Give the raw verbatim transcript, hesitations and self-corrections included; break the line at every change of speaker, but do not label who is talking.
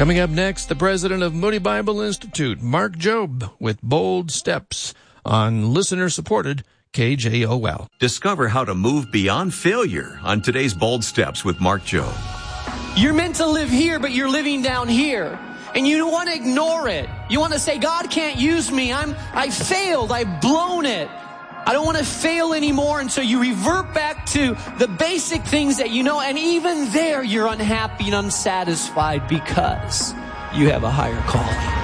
Coming up next, the president of Moody Bible Institute, Mark Jobe, with Bold Steps on listener-supported K J O L.
Discover how to move beyond failure on today's Bold Steps with Mark Jobe.
You're meant to live here, but you're living down here. And you want to ignore it. You want to say, God can't use me. I'm, I failed. I've blown it. I don't want to fail anymore. And so you revert back to the basic things that you know. And even there, you're unhappy and unsatisfied because you have a higher calling.